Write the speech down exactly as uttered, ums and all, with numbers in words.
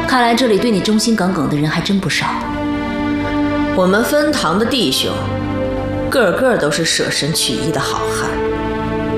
看来这里对你忠心耿耿的人还真不少。 我们分堂的弟兄，个个都是舍身取义的好汉。